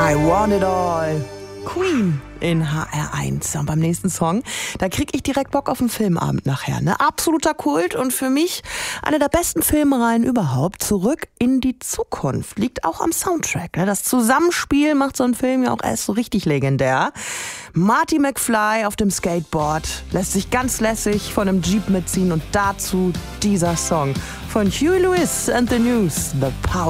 I Want It All. Queen in HR1. Und beim nächsten Song, da krieg ich direkt Bock auf einen Filmabend nachher. Ne? Absoluter Kult und für mich eine der besten Filmreihen überhaupt. Zurück in die Zukunft. Liegt auch am Soundtrack. Ne? Das Zusammenspiel macht so einen Film ja auch erst so richtig legendär. Marty McFly auf dem Skateboard lässt sich ganz lässig von einem Jeep mitziehen und dazu dieser Song von Huey Lewis and the News, The Power.